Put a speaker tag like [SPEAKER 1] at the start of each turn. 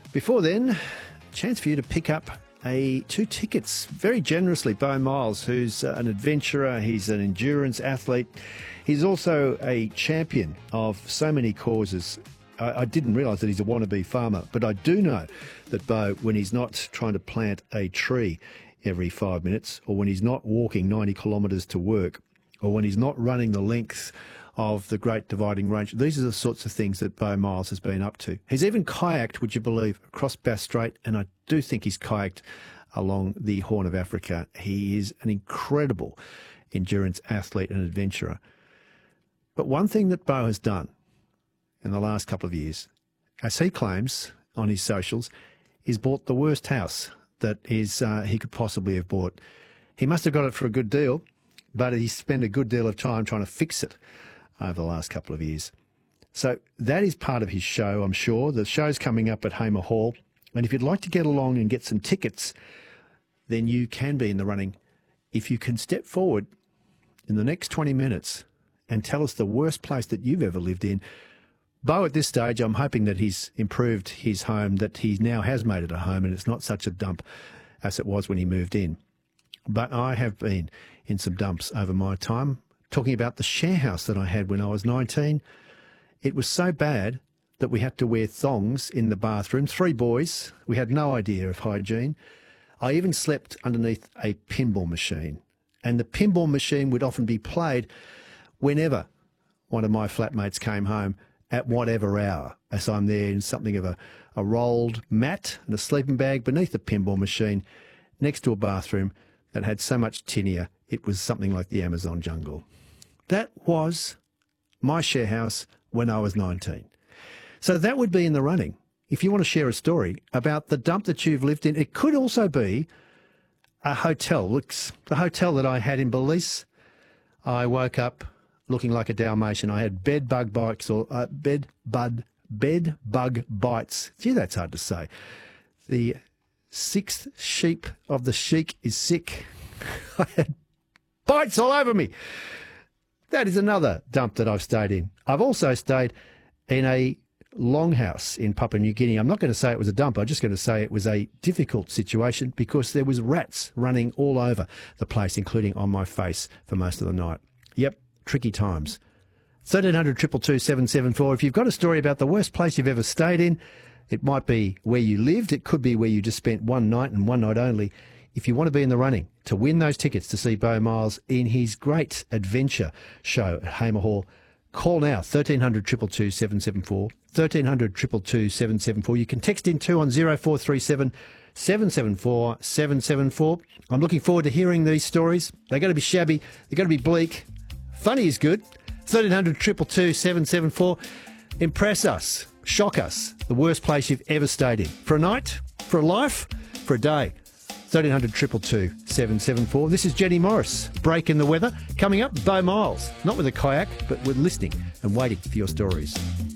[SPEAKER 1] Before then, chance for you to pick up two tickets very generously. Beau Miles, who's an adventurer, he's an endurance athlete. He's also a champion of so many causes. I didn't realise that he's a wannabe farmer, but I do know that Beau, when he's not trying to plant a tree every 5 minutes, or when he's not walking 90 kilometres to work, or when he's not running the length of the Great Dividing Range, these are the sorts of things that Beau Miles has been up to. He's even kayaked, would you believe, across Bass Strait, and I do think he's kayaked along the Horn of Africa. He is an incredible endurance athlete and adventurer. But one thing that Beau has done in the last couple of years, as he claims on his socials, is bought the worst house that he could possibly have bought. He must have got it for a good deal, but he spent a good deal of time trying to fix it over the last couple of years. So that is part of his show, I'm sure. The show's coming up at Hamer Hall. And if you'd like to get along and get some tickets, then you can be in the running. If you can step forward in the next 20 minutes and tell us the worst place that you've ever lived in. Beau, at this stage, I'm hoping that he's improved his home, that he now has made it a home and it's not such a dump as it was when he moved in. But I have been in some dumps over my time. Talking about the share house that I had when I was 19. It was so bad that we had to wear thongs in the bathroom. 3 boys. We had no idea of hygiene. I even slept underneath a pinball machine. And the pinball machine would often be played whenever one of my flatmates came home at whatever hour, as I'm there in something of a rolled mat and a sleeping bag beneath the pinball machine next to a bathroom that had so much tinea it was something like the Amazon jungle. That was my share house when I was 19. So that would be in the running. If you want to share a story about the dump that you've lived in, it could also be a hotel. Look, the hotel that I had in Belize, I woke up looking like a Dalmatian. I had bed bug bites. Gee, that's hard to say. The 6th sheep of the sheik is sick. I had bites all over me. That is another dump that I've stayed in. I've also stayed in a longhouse in Papua New Guinea. I'm not going to say it was a dump. I'm just going to say it was a difficult situation because there was rats running all over the place, including on my face for most of the night. Yep, tricky times. 1300 222 774. If you've got a story about the worst place you've ever stayed in, it might be where you lived. It could be where you just spent one night and one night only. If you want to be in the running to win those tickets to see Beau Miles in his great adventure show at Hamer Hall, call now, 1300 222 774, 1300 222 774. You can text in too on 0437 774 774. I'm looking forward to hearing these stories. They're going to be shabby. They're going to be bleak. Funny is good. 1300 222 774. Impress us. Shock us. The worst place you've ever stayed in. For a night? For a life? For a day? 1300 222 774. This is Jenny Morris. Break in the weather. Coming up, Beau Miles. Not with a kayak, but with listening and waiting for your stories.